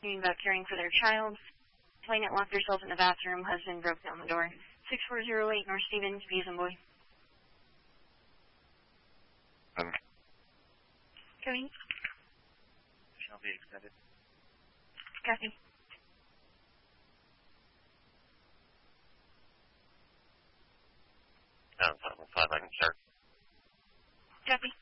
Thinking about caring for their child. Plaintiff locked herself in the bathroom. Husband broke down the door. 6408 North Stevens, Beason Boy. Coming. Shall be extended. Copy. Five, I can start. Copy.